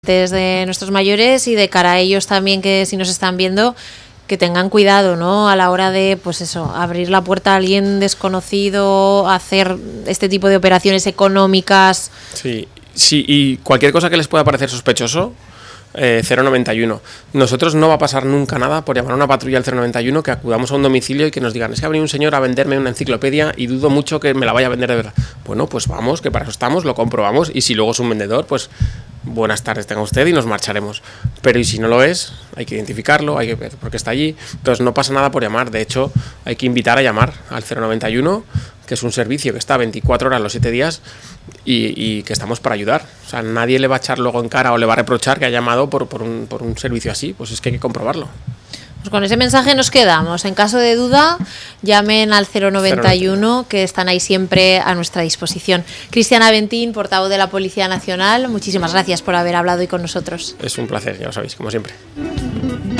de nuestros mayores y de cara a ellos también, que si nos están viendo, que tengan cuidado, ¿no? A la hora de, pues eso, abrir la puerta a alguien desconocido, hacer este tipo de operaciones económicas. Sí, y cualquier cosa que les pueda parecer sospechoso, 091. Nosotros no va a pasar nunca nada por llamar a una patrulla al 091, que acudamos a un domicilio y que nos digan, es que ha venido un señor a venderme una enciclopedia y dudo mucho que me la vaya a vender de verdad. Bueno, pues vamos, que para eso estamos, lo comprobamos, y si luego es un vendedor, pues buenas tardes tenga usted y nos marcharemos. Pero y si no lo es, hay que identificarlo, hay que ver por qué está allí. Entonces no pasa nada por llamar. De hecho, hay que invitar a llamar al 091, que es un servicio que está 24 horas los 7 días y que estamos para ayudar. O sea, nadie le va a echar luego en cara o le va a reprochar que ha llamado por un servicio así. Pues es que hay que comprobarlo. Pues con ese mensaje nos quedamos. En caso de duda, llamen al 091, que están ahí siempre a nuestra disposición. Cristian Aventín, portavoz de la Policía Nacional, muchísimas gracias por haber hablado hoy con nosotros. Es un placer, ya lo sabéis, como siempre.